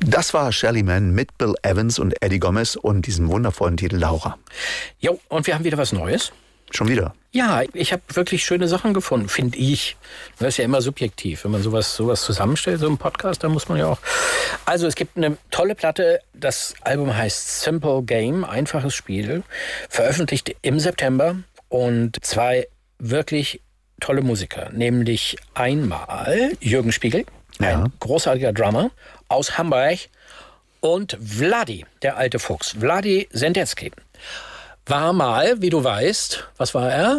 Das war Shelly Manne mit Bill Evans und Eddie Gomez und diesem wundervollen Titel Laura. Jo, und wir haben wieder was Neues. Schon wieder? Ja, ich habe wirklich schöne Sachen gefunden, finde ich. Das ist ja immer subjektiv. Wenn man sowas zusammenstellt, so einen Podcast, dann muss man ja auch... Also es gibt eine tolle Platte, das Album heißt Simple Game, einfaches Spiel, veröffentlicht im September und 2 wirklich tolle Musiker, nämlich einmal Jürgen Spiegel, ein großartiger Drummer aus Hamburg, und Vladi, der alte Fuchs, Vladi Sendetsky. War mal, wie du weißt, was war er?